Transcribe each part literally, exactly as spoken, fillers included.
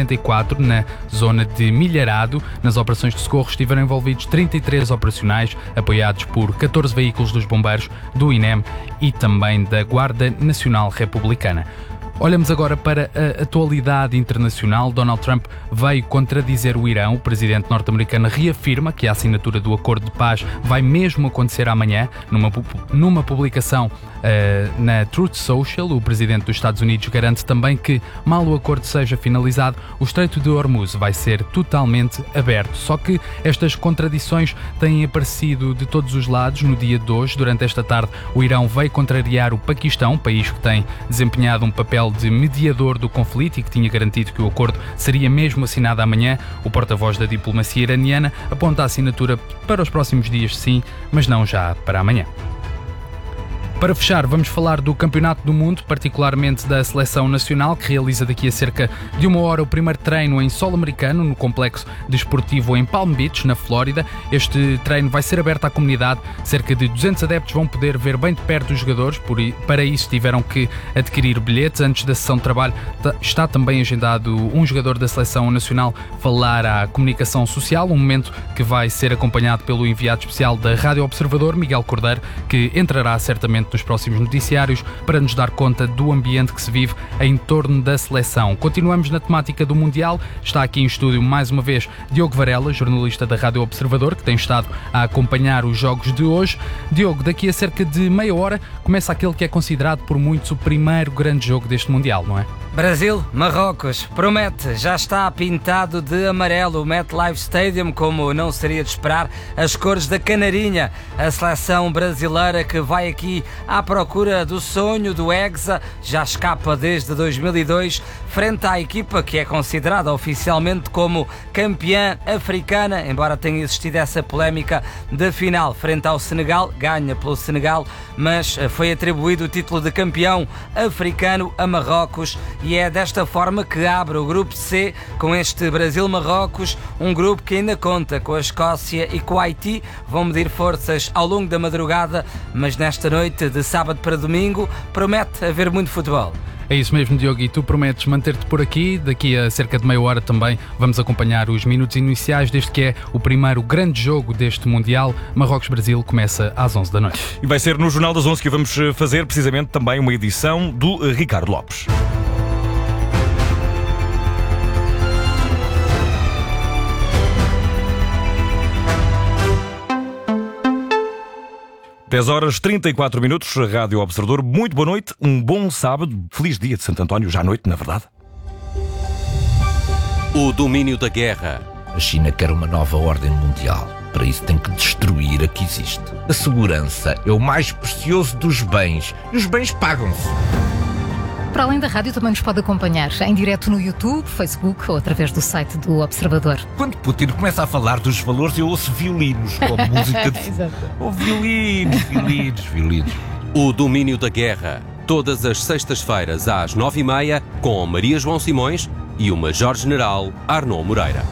setenta e quatro, na zona de Milharado. Nas operações de socorro estiveram envolvidos trinta e três operacionais, apoiados por catorze veículos dos bombeiros, do I N E M e também da Guarda Nacional Republicana. Olhamos agora para a atualidade internacional. Donald Trump veio contradizer o Irão. O presidente norte-americano reafirma que a assinatura do acordo de paz vai mesmo acontecer amanhã. Numa, numa publicação uh, na Truth Social, o presidente dos Estados Unidos garante também que, mal o acordo seja finalizado, o Estreito de Hormuz vai ser totalmente aberto. Só que estas contradições têm aparecido de todos os lados. No dia de hoje, durante esta tarde, o Irão veio contrariar o Paquistão, país que tem desempenhado um papel de mediador do conflito e que tinha garantido que o acordo seria mesmo assinado amanhã. O porta-voz da diplomacia iraniana aponta a assinatura para os próximos dias, sim, mas não já para amanhã. Para fechar, vamos falar do Campeonato do Mundo, particularmente da Seleção Nacional, que realiza daqui a cerca de uma hora o primeiro treino em solo americano, no complexo desportivo em Palm Beach, na Flórida. Este treino vai ser aberto à comunidade. Cerca de duzentos adeptos vão poder ver bem de perto os jogadores. Por, para isso tiveram que adquirir bilhetes. Antes da sessão de trabalho está também agendado um jogador da Seleção Nacional falar à comunicação social, um momento que vai ser acompanhado pelo enviado especial da Rádio Observador, Miguel Cordeiro, que entrará certamente nos próximos noticiários para nos dar conta do ambiente que se vive em torno da seleção. Continuamos na temática do Mundial. Está aqui em estúdio mais uma vez Diogo Varela, jornalista da Rádio Observador, que tem estado a acompanhar os jogos de hoje. Diogo, daqui a cerca de meia hora começa aquele que é considerado por muitos o primeiro grande jogo deste Mundial, não é? Brasil, Marrocos, promete, já está pintado de amarelo o MetLife Stadium, como não seria de esperar, as cores da Canarinha, a seleção brasileira que vai aqui à procura do sonho do Hexa, já escapa desde dois mil e dois, frente à equipa que é considerada oficialmente como campeã africana, embora tenha existido essa polémica da final frente ao Senegal, ganha pelo Senegal, mas foi atribuído o título de campeão africano a Marrocos. E é desta forma que abre o grupo C com este Brasil-Marrocos, um grupo que ainda conta com a Escócia e com o Haiti. Vão medir forças ao longo da madrugada, mas nesta noite de sábado para domingo promete haver muito futebol. É isso mesmo, Diogo, e tu prometes manter-te por aqui. Daqui a cerca de meia hora também vamos acompanhar os minutos iniciais deste que é o primeiro grande jogo deste Mundial. Marrocos-Brasil começa às onze da noite. E vai ser no Jornal das onze que vamos fazer precisamente também uma edição do Ricardo Lopes. dez horas e trinta e quatro minutos, Rádio Observador. Muito boa noite, um bom sábado, feliz dia de Santo António, já à noite, na verdade. O domínio da guerra. A China quer uma nova ordem mundial. Para isso tem que destruir a que existe. A segurança é o mais precioso dos bens. E os bens pagam-se. Para além da rádio, também nos pode acompanhar em direto no YouTube, Facebook ou através do site do Observador. Quando Putin começa a falar dos valores, eu ouço violinos, como música de... Exato. Oh, violinos, violinos, violinos. O domínio da guerra. Todas as sextas-feiras às nove e meia, com Maria João Simões e o Major-General Arnaud Moreira.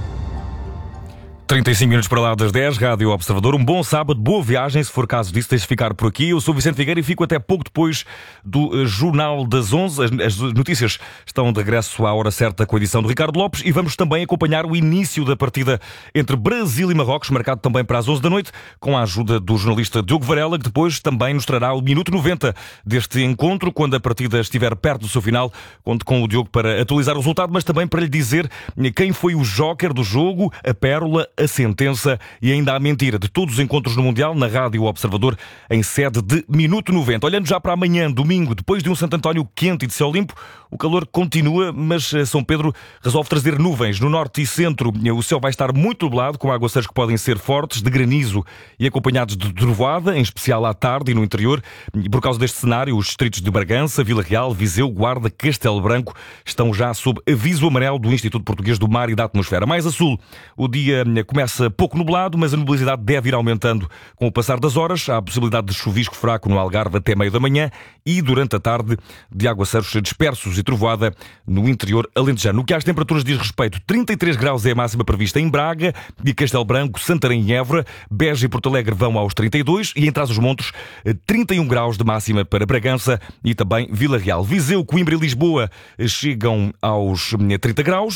trinta e cinco minutos para lá das dez, Rádio Observador. Um bom sábado, boa viagem. Se for caso disso, deixe ficar por aqui. Eu sou Vicente Figueira e fico até pouco depois do uh, Jornal das onze. As, as notícias estão de regresso à hora certa com a edição do Ricardo Lopes e vamos também acompanhar o início da partida entre Brasil e Marrocos, marcado também para as onze da noite, com a ajuda do jornalista Diogo Varela, que depois também nos trará o minuto noventa deste encontro, quando a partida estiver perto do seu final. Conto com o Diogo para atualizar o resultado, mas também para lhe dizer quem foi o joker do jogo, a pérola, a sentença e ainda a mentira de todos os encontros no Mundial, na Rádio Observador, em sede de Minuto noventa. Olhando já para amanhã, domingo, depois de um Santo António quente e de céu limpo, o calor continua, mas São Pedro resolve trazer nuvens. No norte e centro, o céu vai estar muito nublado, com aguaceiros que podem ser fortes, de granizo e acompanhados de trovoada, em especial à tarde e no interior. E por causa deste cenário, os distritos de Bragança, Vila Real, Viseu, Guarda, Castelo Branco estão já sob aviso amarelo do Instituto Português do Mar e da Atmosfera. Mais a sul, o dia começa pouco nublado, mas a nubosidade deve ir aumentando com o passar das horas. Há a possibilidade de chuvisco fraco no Algarve até meio da manhã e, durante a tarde, de aguaceiros dispersos e trovoada no interior alentejano. No que às temperaturas diz respeito, trinta e três graus é a máxima prevista em Braga e Castelo Branco, Santarém e Évora. Beja e Porto Alegre vão aos trinta e dois e em Trás-os-Montes, trinta e um graus de máxima para Bragança e também Vila Real. Viseu, Coimbra e Lisboa chegam aos trinta graus.